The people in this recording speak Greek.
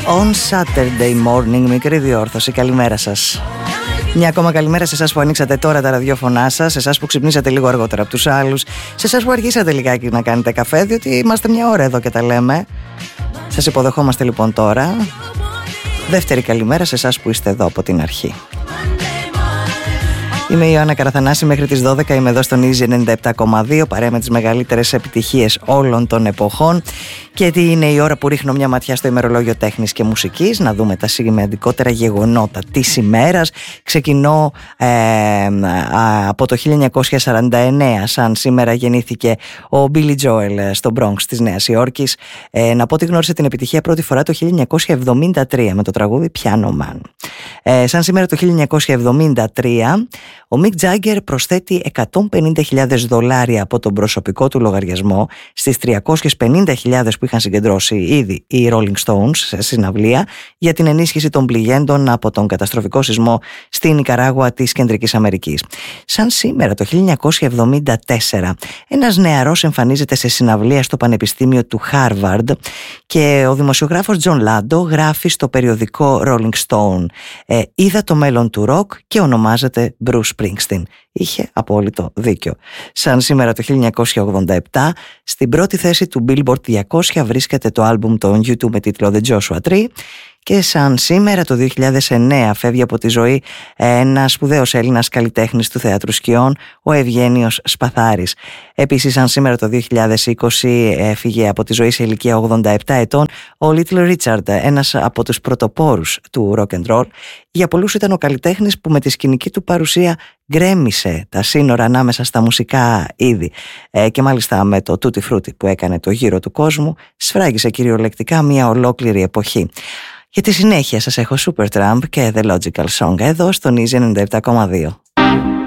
On Saturday morning, μικρή διόρθωση. Καλημέρα σας. Μια ακόμα καλημέρα σε εσάς που ανοίξατε τώρα τα ραδιόφωνά σας, σε εσάς που ξυπνήσατε λίγο αργότερα από τους άλλους, σε εσάς που αργήσατε λιγάκι να κάνετε καφέ, διότι είμαστε μια ώρα εδώ και τα λέμε. Σας υποδεχόμαστε λοιπόν τώρα. Δεύτερη καλημέρα σε εσάς που είστε εδώ από την αρχή. Είμαι η Ιωάννα Καραθανάση, μέχρι τις 12 είμαι εδώ στον Easy 97,2, παρέα με τις μεγαλύτερες επιτυχίες όλων των εποχών. Και τι είναι η ώρα που ρίχνω μια ματιά στο ημερολόγιο τέχνης και μουσικής, να δούμε τα σημαντικότερα γεγονότα της ημέρας. Ξεκινώ από το 1949, σαν σήμερα γεννήθηκε ο Billy Joel στο Bronx της Νέας Υόρκης. Να πω ότι γνώρισε την επιτυχία πρώτη φορά το 1973 με το τραγούδι Piano Man. Σαν σήμερα το 1973, ο Mick Jagger προσθέτει $150,000 από τον προσωπικό του λογαριασμό στις 350,000 που είχαν συγκεντρώσει ήδη οι Rolling Stones σε συναυλία για την ενίσχυση των πληγέντων από τον καταστροφικό σεισμό στην Νικαράγουα της Κεντρικής Αμερικής. Σαν σήμερα το 1974, ένας νεαρός εμφανίζεται σε συναυλία στο Πανεπιστήμιο του Χάρβαρντ και ο δημοσιογράφος John Lando γράφει στο περιοδικό Rolling Stone: είδα το μέλλον του ροκ και ονομάζεται Bruce Springsteen. Είχε απόλυτο δίκιο. Σαν σήμερα το 1987, στην πρώτη θέση του Billboard 200 βρίσκεται το άλμπουμ των U2 με τίτλο The Joshua Tree. Και σαν σήμερα το 2009 φεύγει από τη ζωή ένας σπουδαίος Έλληνας καλλιτέχνης του θεάτρου σκιών, ο Ευγένιος Σπαθάρης. Επίσης, σαν σήμερα το 2020 έφυγε από τη ζωή σε ηλικία 87 ετών ο Little Richard, ένας από τους πρωτοπόρους του rock and roll. Για πολλούς ήταν ο καλλιτέχνης που με τη σκηνική του παρουσία γκρέμισε τα σύνορα ανάμεσα στα μουσικά είδη και μάλιστα με το Tutti Frutti που έκανε το γύρο του κόσμου σφράγισε κυριολεκτικά μια ολόκληρη εποχή. Για τη συνέχεια σας έχω Supertramp και The Logical Song εδώ στον Easy 97,2.